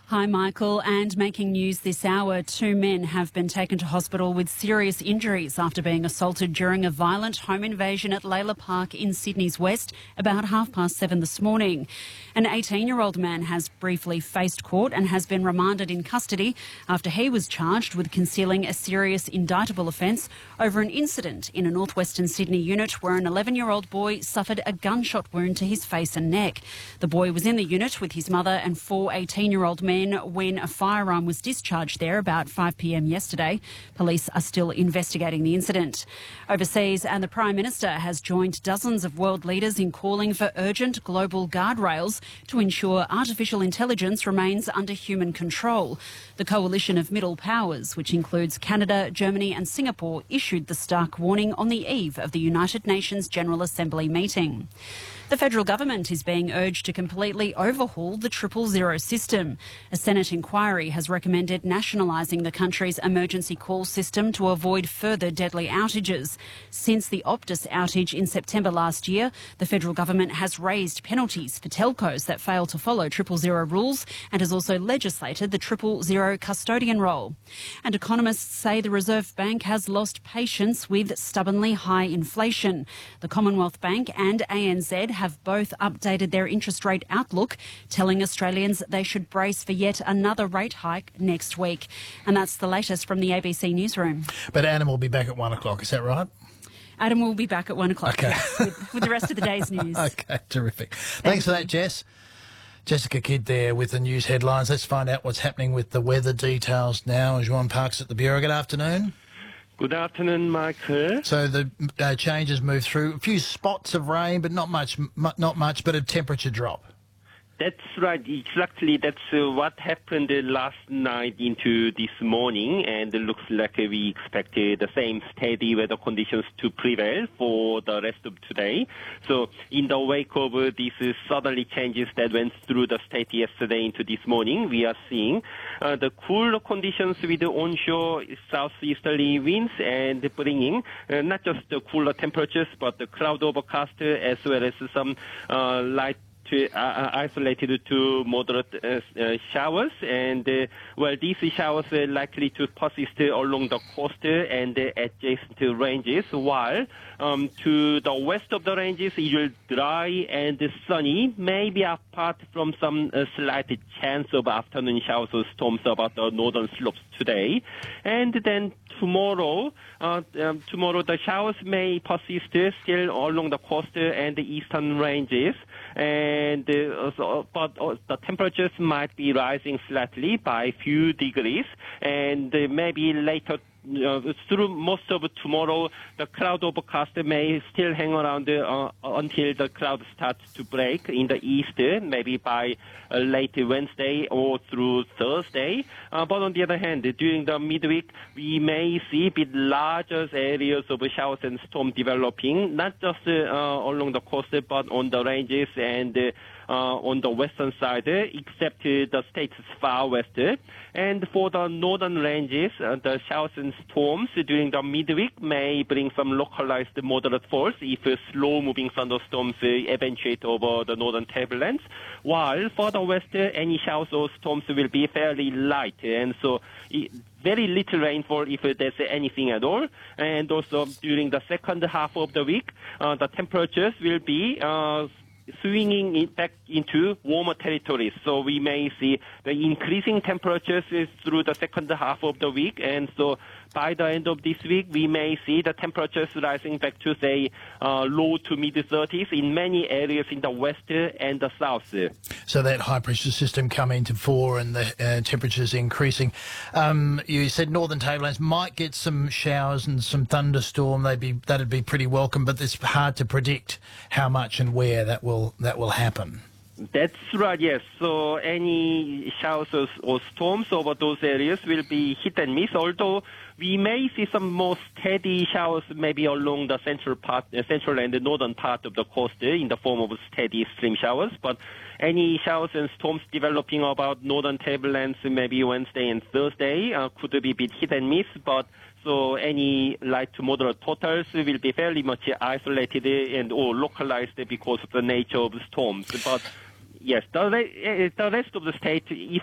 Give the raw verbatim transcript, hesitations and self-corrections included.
Hi, Michael. And making news this hour, two men have been taken to hospital with serious injuries after being assaulted during a violent home invasion at Layla Park in Sydney's West about half past seven this morning. An eighteen-year-old man has briefly faced court and has been remanded in custody after he was charged with concealing a serious indictable offence over an incident in a northwestern Sydney unit where an eleven-year-old boy suffered a gunshot wound to his face and neck. The boy was in the unit with his mother and four eighteen-year-old men when a firearm was discharged there about five p m yesterday. Police are still investigating the incident. Overseas, and the Prime Minister has joined dozens of world leaders in calling for urgent global guardrails to ensure artificial intelligence remains under human control. The coalition of middle powers, which includes Canada, Germany and Singapore, issued the stark warning on the eve of the United Nations General Assembly meeting. The federal government is being urged to completely overhaul the triple zero system. A Senate inquiry has recommended nationalising the country's emergency call system to avoid further deadly outages. Since the Optus outage in September last year, the federal government has raised penalties for telcos that fail to follow triple zero rules and has also legislated the triple zero custodian role. And economists say the Reserve Bank has lost patience with stubbornly high inflation. The Commonwealth Bank and A N Z have both updated their interest rate outlook, telling Australians they should brace for yet another rate hike next week. And that's the latest from the A B C Newsroom. But Adam will be back at one o'clock, is that right? Adam will be back at one o'clock, okay. yes, with, with the rest of the day's news. Okay, terrific. Thank Thanks you. for that, Jess. Jessica Kidd there with the news headlines. Let's find out what's happening with the weather details now. Juan Parks at the Bureau. Good afternoon. Good afternoon, Michael. So the uh, changes move through. A few spots of rain, but not much, mu- not much, but a temperature drop. That's right, exactly. That's uh, what happened uh, last night into this morning, and it looks like uh, we expected the same steady weather conditions to prevail for the rest of today. So in the wake of uh, these uh, southerly changes that went through the state yesterday into this morning, we are seeing uh, the cooler conditions with the onshore southeasterly winds and bringing uh, not just the cooler temperatures, but the cloud overcast uh, as well as some uh, light To, uh, isolated to moderate uh, uh, showers, and uh, well, these showers are likely to persist along the coast and uh, adjacent ranges, while um, to the west of the ranges it will dry and sunny, maybe apart from some uh, slight chance of afternoon showers or storms about the northern slopes today. And then tomorrow, uh, um, tomorrow the showers may persist still along the coast and the eastern ranges, and uh, so, but uh, the temperatures might be rising slightly by a few degrees, and uh, maybe later uh, through most of tomorrow, the cloud overcast may still hang around uh, until the cloud starts to break in the east, maybe by uh, late Wednesday or through Thursday. Uh, but on the other hand, during the midweek, we may see a bit larger areas of showers and storm developing, not just uh, along the coast, but on the ranges and uh, Uh, on the western side, except uh, the state's far west. And for the northern ranges, uh, the showers and storms during the midweek may bring some localized moderate falls if uh, slow-moving thunderstorms uh, eventuate over the northern tablelands, while further west, uh, any showers or storms will be fairly light, and so it, very little rainfall if uh, there's anything at all. And also during the second half of the week, uh, the temperatures will be uh, swinging in back into warmer territories. So we may see the increasing temperatures through the second half of the week, and so by the end of this week, we may see the temperatures rising back to, say, uh, low to mid-thirties in many areas in the west and the south. So that high-pressure system coming to fore and the uh, temperatures increasing. Um, you said northern tablelands might get some showers and some thunderstorm. They'd be, that'd be pretty welcome, but it's hard to predict how much and where that will that will happen. That's right, yes. So any showers or, or storms over those areas will be hit and miss, although we may see some more steady showers maybe along the central part, uh, central and the northern part of the coast uh, in the form of steady stream showers. But any showers and storms developing about northern tablelands maybe Wednesday and Thursday uh, could be a bit hit and miss, but so any light to moderate totals will be fairly much isolated and or localized because of the nature of the storms. But yes, the, the rest of the state, if